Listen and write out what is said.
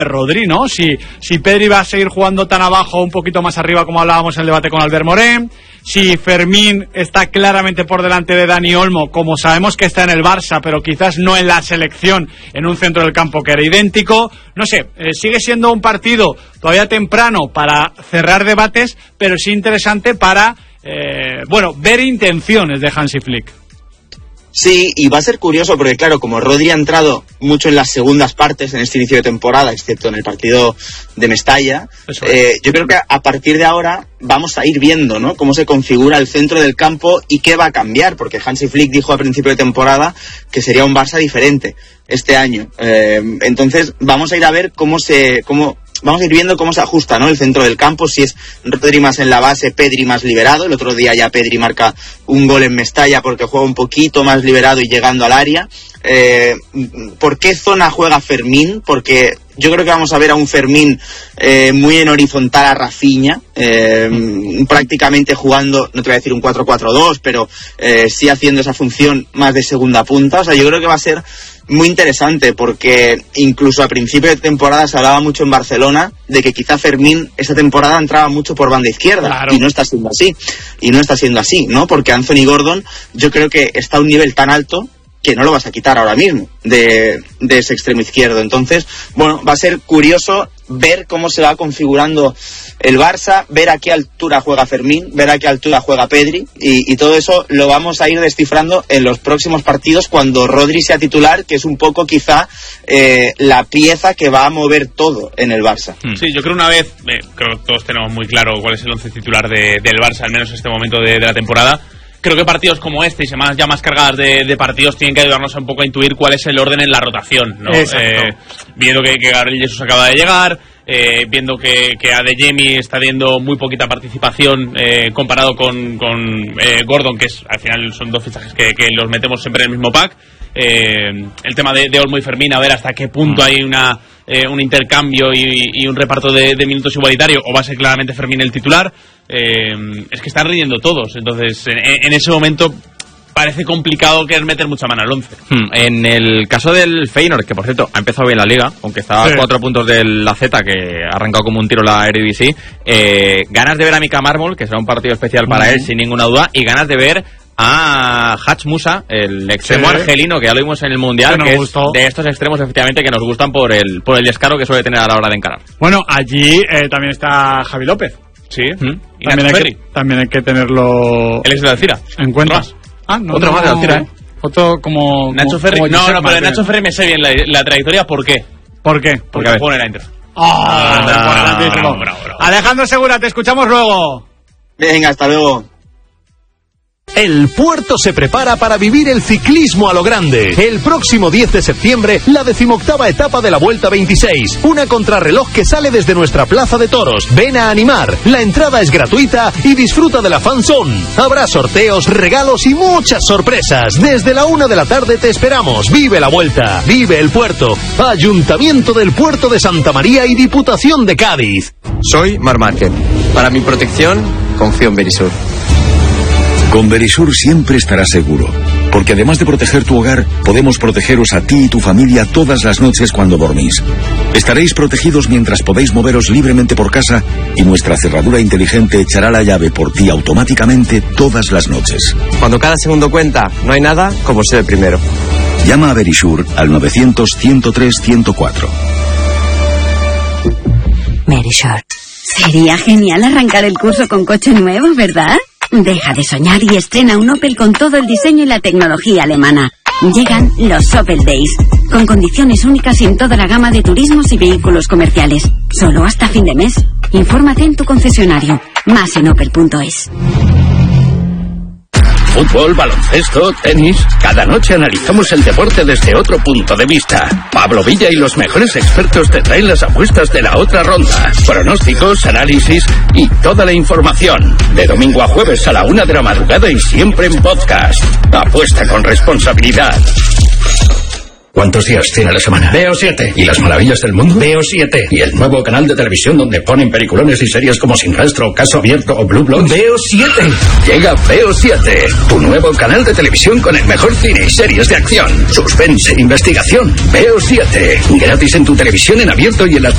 Rodri, ¿no? Si Pedri va a seguir jugando tan abajo, un poquito más arriba, como hablábamos en el debate con Albert Morén, si Fermín está claramente por delante de Dani Olmo, como sabemos que está en el Barça, pero quizás no en la selección, en un centro del campo que era idéntico. No sé, sigue siendo un partido todavía temprano para cerrar debates, pero sí interesante para, ver intenciones de Hansi Flick. Sí, y va a ser curioso porque, claro, como Rodri ha entrado mucho en las segundas partes en este inicio de temporada, excepto en el partido de Mestalla, yo creo que a partir de ahora vamos a ir viendo, ¿no?, cómo se configura el centro del campo y qué va a cambiar, porque Hansi Flick dijo a principio de temporada que sería un Barça diferente este año. Entonces vamos a ir a ver vamos a ir viendo cómo se ajusta, ¿no?, el centro del campo, si es Rodri más en la base, Pedri más liberado. El otro día ya Pedri marca un gol en Mestalla porque juega un poquito más liberado y llegando al área. ¿Por qué zona juega Fermín? Porque yo creo que vamos a ver a un Fermín muy en horizontal a Rafinha, prácticamente jugando, no te voy a decir un 4-4-2, pero sí haciendo esa función más de segunda punta. O sea, yo creo que va a ser muy interesante porque incluso a principio de temporada se hablaba mucho en Barcelona de que quizá Fermín esta temporada entraba mucho por banda izquierda. Claro. Y no está siendo así, ¿no? Porque Anthony Gordon yo creo que está a un nivel tan alto que no lo vas a quitar ahora mismo de ese extremo izquierdo. Entonces, va a ser curioso ver cómo se va configurando el Barça, ver a qué altura juega Fermín, ver a qué altura juega Pedri, y todo eso lo vamos a ir descifrando en los próximos partidos cuando Rodri sea titular, que es un poco quizá la pieza que va a mover todo en el Barça. Sí, yo creo creo que todos tenemos muy claro cuál es el once titular del Barça, al menos en este momento de la temporada. Creo que partidos como este y semanas ya más cargadas de partidos tienen que ayudarnos un poco a intuir cuál es el orden en la rotación, ¿no? Viendo que Gabriel Jesús acaba de llegar, viendo que Adeyemi está viendo muy poquita participación comparado con Gordon, que al final son dos fichajes que los metemos siempre en el mismo pack. El tema de Olmo y Fermín, a ver hasta qué punto hay un intercambio y un reparto de minutos igualitario, o va a ser claramente Fermín el titular. Es que están riendo todos, entonces en ese momento parece complicado querer meter mucha mano al 11. En el caso del Feyenoord, que por cierto ha empezado bien la liga, aunque está a 4 puntos del AZ, que ha arrancado como un tiro la Eredivisie, ganas de ver a Mika Marmol, que será un partido especial para él sin ninguna duda, y ganas de ver a Haj Musa, el extremo argelino, que ya lo vimos en el Mundial, que es de estos extremos efectivamente que nos gustan por el descaro que suele tener a la hora de encarar. Bueno, allí también está Javi López. Sí. Y también hay que tenerlo. Él es de Alcira. En cuenta. Otro más de Alcira, Otro como Nacho Ferri. Como pero de Nacho Ferri me sé bien la trayectoria. ¿Por qué? Porque pone la Inter. Bravo. Alejandro Segura, te escuchamos luego. Venga, hasta luego. El Puerto se prepara para vivir el ciclismo a lo grande. El próximo 10 de septiembre, la 18ª etapa de la Vuelta 26. Una contrarreloj que sale desde nuestra plaza de toros. Ven a animar. La entrada es gratuita y disfruta de la fan zone. Habrá sorteos, regalos y muchas sorpresas. Desde la 1 de la tarde te esperamos. Vive la Vuelta. Vive el Puerto. Ayuntamiento del Puerto de Santa María y Diputación de Cádiz. Soy Marc Márquez. Para mi protección, confío en Verisur. Con Verisur siempre estarás seguro, porque además de proteger tu hogar, podemos protegeros a ti y tu familia todas las noches cuando dormís. Estaréis protegidos mientras podéis moveros libremente por casa y nuestra cerradura inteligente echará la llave por ti automáticamente todas las noches. Cuando cada segundo cuenta, no hay nada como ser el primero. Llama a Verisur al 900-103-104. Verisur. Sería genial arrancar el curso con coche nuevo, ¿verdad? Deja de soñar y estrena un Opel con todo el diseño y la tecnología alemana. Llegan los Opel Days, con condiciones únicas en toda la gama de turismos y vehículos comerciales. Solo hasta fin de mes. Infórmate en tu concesionario. Más en opel.es. Fútbol, baloncesto, tenis. Cada noche analizamos el deporte desde otro punto de vista. Pablo Villa y los mejores expertos te traen las apuestas de la otra ronda. Pronósticos, análisis y toda la información. De domingo a jueves a la 1 de la madrugada y siempre en podcast. Apuesta con responsabilidad. ¿Cuántos días tiene la semana? Veo 7. ¿Y las maravillas del mundo? Veo 7. ¿Y el nuevo canal de televisión donde ponen peliculones y series como Sin Rastro, Caso Abierto o Blue Bloods? Veo 7. Llega Veo 7, tu nuevo canal de televisión con el mejor cine y series de acción, suspense, investigación. Veo 7. Gratis en tu televisión en abierto y en las